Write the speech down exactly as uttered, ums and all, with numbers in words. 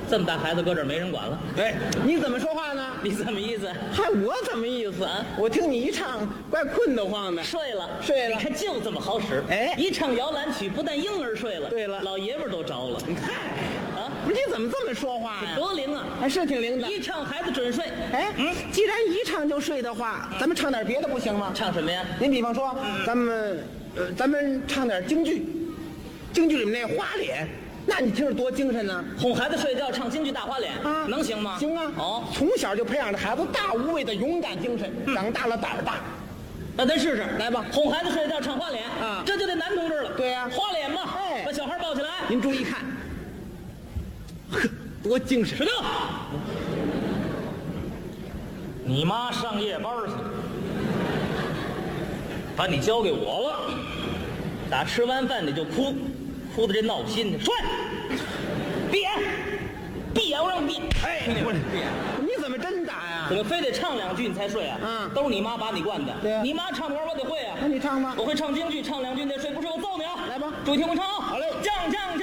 这么大孩子搁这儿没人管了。 哎，你怎么说话呢？ 你怎么意思？ 嗨，我怎么意思啊？ 我听你一唱，怪困得慌的。 睡了， 睡了你看就这么好使。 哎一唱摇篮曲，不但婴儿睡了， 对了老爷们儿都着了。 嗨， 啊， 不是你怎么这么说话呀？ 多灵啊！ 还是挺灵的。 一唱孩子准睡。 哎， 嗯， 既然一唱就睡的话，咱们唱点别的不行吗？ 唱什么呀？ 您比方说，咱们呃，咱们唱点京剧，京剧里面那花脸，那你听着多精神呢。 哄孩子睡觉唱京剧大花脸啊能行吗？ 行啊。 哦， 从小就培养着孩子大无畏的勇敢精神，长大了胆儿大。 那咱试试， 来吧哄孩子睡觉唱花脸啊这就得男同志了。 对呀花脸嘛， 哎把小孩抱起来， 您注意看，呵，多精神！ 睡觉。你妈上夜班去了，把你交给我了。打吃完饭你就哭，哭的这闹心的。睡，闭眼，闭眼，我让你闭。哎，你我闭眼。 你怎么真打呀？ 怎么非得唱两句你才睡啊？ 嗯都是你妈把你惯的。 对啊你妈唱的歌我得会啊。 那你唱吧。 我会唱京剧，唱两句你得睡，不睡我揍你啊！ 来吧注意听我唱啊！ 好嘞将将